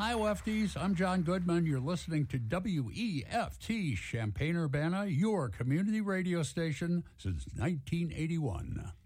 Hi, Lefties. I'm John Goodman. You're listening to WEFT Champaign-Urbana, your community radio station since 1981.